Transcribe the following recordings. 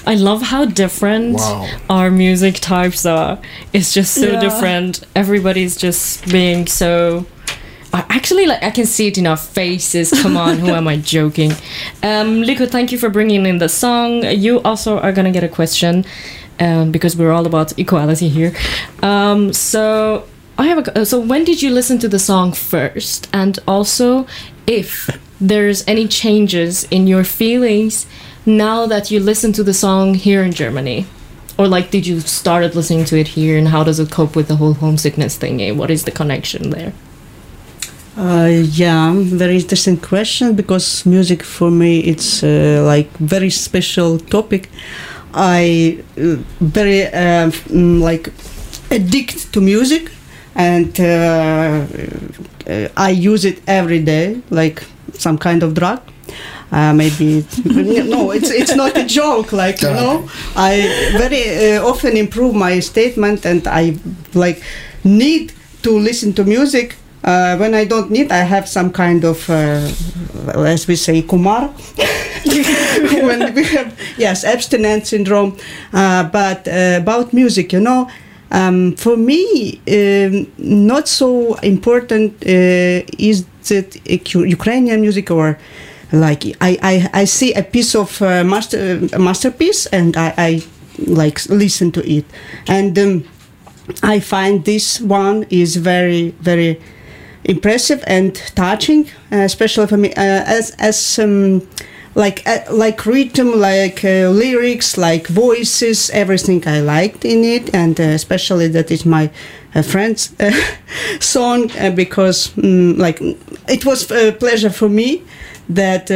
I love how different our music types are. It's just so different. Everybody's just being so. Actually, like I can see it in our faces. Come on, who am I joking? Liko, thank you for bringing in the song. You also are gonna get a question because we're all about equality here. So I have so when did you listen to the song first, and also if there's any changes in your feelings now that you listen to the song here in Germany? Or like, did you started listening to it here, and how does it cope with the whole homesickness thingy? What is the connection there? Very interesting question, because music for me it's like very special topic. I very like addict to music, and I use it every day like some kind of drug. Maybe no, it's not a joke. Like I very often improve my statement, and I like need to listen to music. When I don't need, I have some kind of, as we say, kumar. When we have, abstinence syndrome. But about music, for me, not so important is that Ukrainian music, or like I see a piece of masterpiece, and I like listen to it, and I find this one is very, very impressive and touching, especially for me, as like rhythm, like lyrics, like voices, everything I liked in it, and especially that is my friend's song, because like it was a pleasure for me that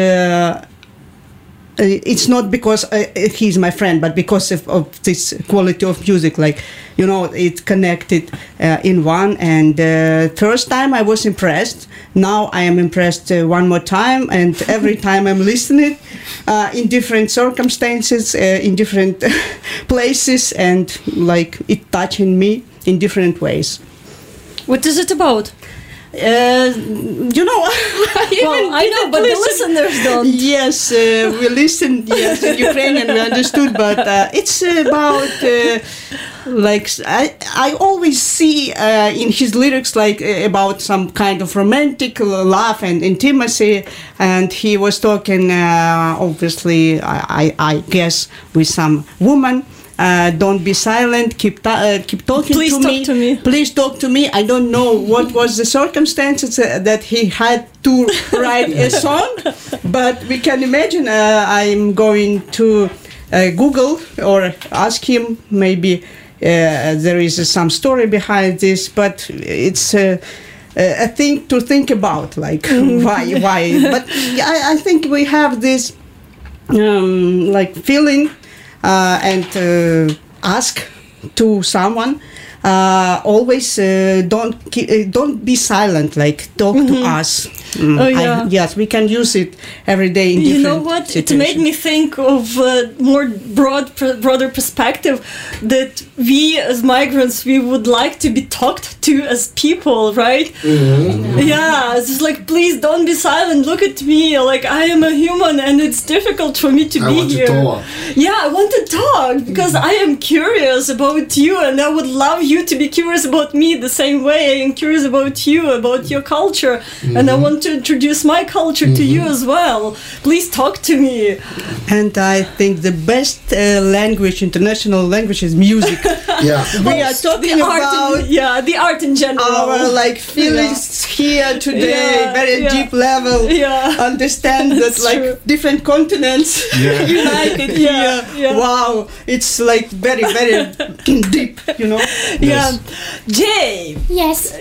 it's not because he's my friend, but because of this quality of music, like it connected in one. And first time I was impressed. Now I am impressed one more time, and every time I'm listening in different circumstances, in different places, and like it touching me in different ways. What is it about? I know, but the listeners don't. Yes, we listened. Yes, in Ukrainian we understood, but it's about like I always see in his lyrics like about some kind of romantic love and intimacy, and he was talking obviously I guess with some woman. Don't be silent. Keep talking Please to me. Talk to me. Please talk to me. I don't know what was the circumstances that he had to write a song, but we can imagine. I'm going to Google or ask him. Maybe there is some story behind this, but it's a thing to think about. Like why? But I think we have this like feeling. And ask to someone always don't be silent, like talk to us. Yes, we can use it every day in different You know what? situations. It made me think of a more broader perspective, that we as migrants, we would like to be talked to as people, right? Mm-hmm. Yeah, it's just like, please don't be silent, look at me, like I am a human and it's difficult for me to be here. Talk. Yeah, I want to talk because I am curious about you, and I would love you to be curious about me the same way I am curious about you, about your culture, and I want to introduce my culture to you as well. Please talk to me. And I think the best language, international language, is music. Yeah. We are talking The art about the art in general. our like feelings here today, very deep level. Yeah. Understand that That's like true. different continents united here. Yeah. Wow, it's like very, very deep, Yeah. Jay, Yes.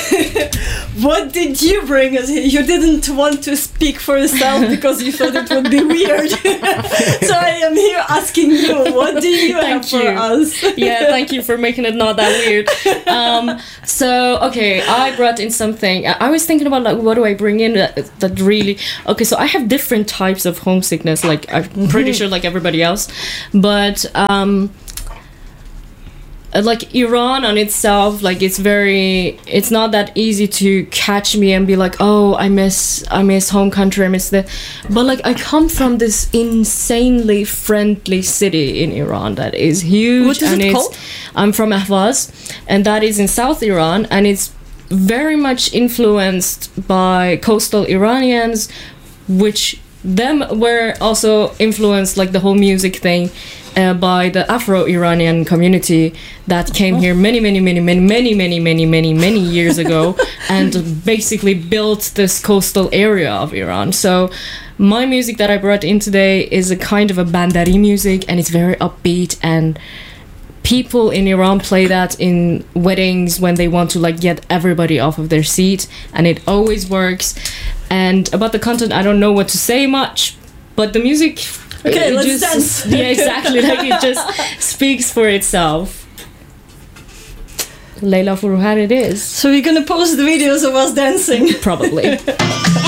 what did you bring us here? You didn't want to speak for yourself because you thought it would be weird. So I am here asking you, what do you have for us? Yeah, thank you for making it not that weird. Okay, I brought in something. I was thinking about like, what do I bring in that really... Okay, so I have different types of homesickness, like I'm pretty sure like everybody else. But like Iran on itself, like it's not that easy to catch me and be like, oh, I miss home country, I miss the, but like I come from this insanely friendly city in Iran that is huge. What is it called? I'm from Ahvaz, and that is in South Iran, and it's very much influenced by coastal Iranians, which them were also influenced, like the whole music thing, by the Afro-Iranian community that came here many years ago and basically built this coastal area of Iran. So my music that I brought in today is a kind of a Bandari music, and it's very upbeat, and people in Iran play that in weddings when they want to like get everybody off of their seat, and it always works. And about the content, I don't know what to say much, but the music, okay, let's dance. Yeah, exactly. Like it just speaks for itself. Leila Furuhat it is. So we're gonna post the videos of us dancing. Probably.